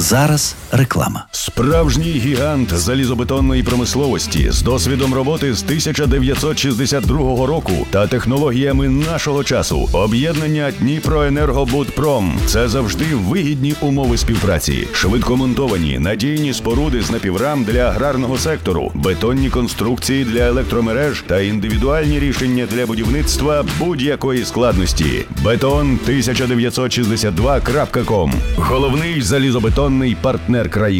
Зараз реклама. Справжній гігант залізобетонної промисловості з досвідом роботи з 1962 року та технологіями нашого часу. Об'єднання Дніпроенергобудпром – це завжди вигідні умови співпраці. Швидкомонтовані, надійні споруди з напіврам для аграрного сектору, бетонні конструкції для електромереж та індивідуальні рішення для будівництва будь-якої складності. Beton1962.com – головний залізобетонний партнер країни.